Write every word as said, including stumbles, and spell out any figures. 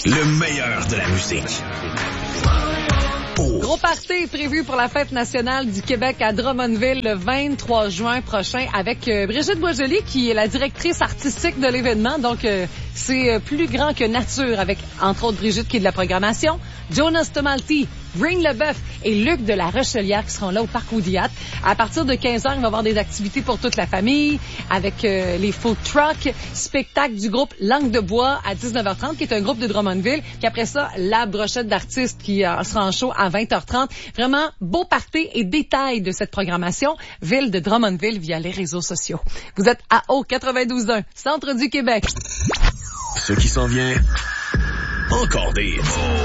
Le meilleur de la musique. Oh. Gros party prévu pour la fête nationale du Québec à Drummondville le vingt-trois juin prochain avec euh, Brigitte Boisjoli qui est la directrice artistique de l'événement. Donc, euh, c'est euh, plus grand que nature avec, entre autres, Brigitte qui est de la programmation, Jonas Tomalti, Ring Leboeuf et Luc de la Rochelière qui seront là au Parc Audiat. À partir de quinze heures, il va y avoir des activités pour toute la famille avec euh, les food trucks, spectacle du groupe Langue de Bois à dix-neuf heures trente qui est un groupe de Drummondville. Puis après ça, la brochette d'artistes qui euh, sera en show à vingt heures trente. Vraiment, beau party et détails de cette programmation. Ville de Drummondville via les réseaux sociaux. Vous êtes à O quatre-vingt-douze un, centre du Québec. Ce qui s'en vient, encore des...